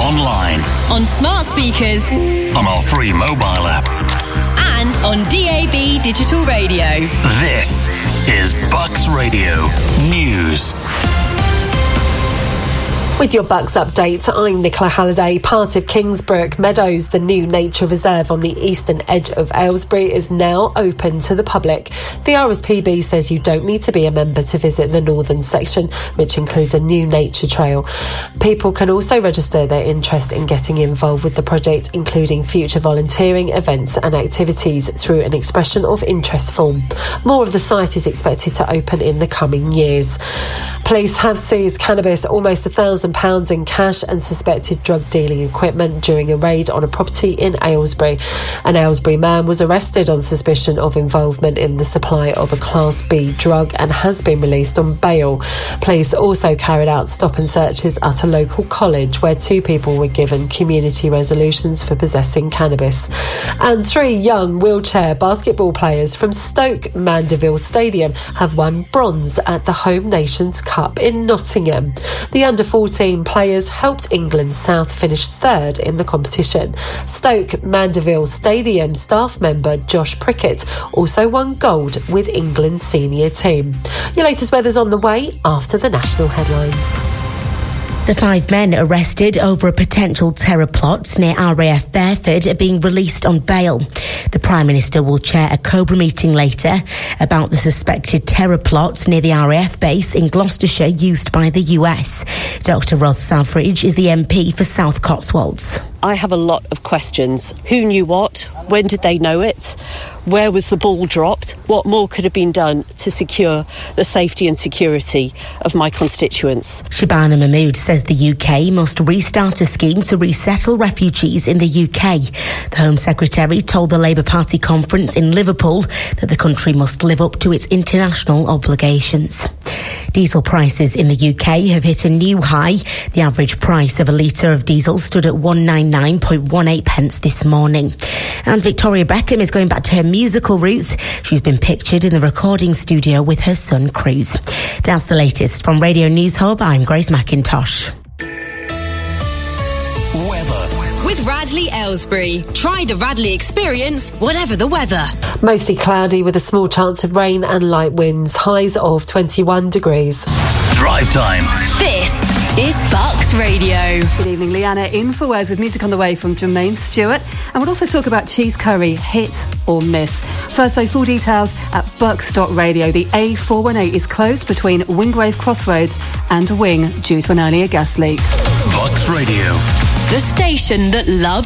online, on smart speakers, on our free mobile app, and on DAB digital radio. This is Bucks Radio News. With your Bucks update, I'm Nicola Halliday. Part of Kingsbrook Meadows, the new nature reserve on the eastern edge of Aylesbury, is now open to the public. The RSPB says you don't need to be a member to visit the northern section, which includes a new nature trail. People can also register their interest in getting involved with the project, including future volunteering, events and activities, through an expression of interest form. More of the site is expected to open in the coming years. Police have seized cannabis, almost £1,000 in cash and suspected drug dealing equipment during a raid on a property in Aylesbury. An Aylesbury man was arrested on suspicion of involvement in the supply of a Class B drug and has been released on bail. Police also carried out stop and searches at a local college where 2 people were given community resolutions for possessing cannabis. And 3 young wheelchair basketball players from Stoke Mandeville Stadium have won bronze at the Home Nations Cup in Nottingham. The under-14 players helped England South finish 3rd in the competition. Stoke Mandeville Stadium staff member Josh Prickett also won gold with England's senior team. Your latest weather's on the way after the national headlines. The 5 men arrested over a potential terror plot near RAF Fairford are being released on bail. The Prime Minister will chair a COBRA meeting later about the suspected terror plot near the RAF base in Gloucestershire used by the US. Dr Ros Savridge is the MP for South Cotswolds. I have a lot of questions. Who knew what? When did they know it? Where was the ball dropped? What more could have been done to secure the safety and security of my constituents? Shabana Mahmood says the UK must restart a scheme to resettle refugees in the UK. The Home Secretary told the Labour Party conference in Liverpool that the country must live up to its international obligations. Diesel prices in the UK have hit a new high. The average price of a litre of diesel stood at 199.18 pence this morning. And Victoria Beckham is going back to her musical roots. She's been pictured in the recording studio with her son Cruz. That's the latest from Radio News Hub. I'm Grace McIntosh. With Radley Aylesbury. Try the Radley experience, whatever the weather. Mostly cloudy with a small chance of rain and light winds. Highs of 21 degrees. Drive time. This is Bucks Radio. Good evening, Leanna in for Words with music on the way from Jermaine Stewart. And we'll also talk about cheese curry, hit or miss. First, so full details at bucks.radio. The A418 is closed between Wingrave Crossroads and Wing due to an earlier gas leak. Bucks Radio. The station that loves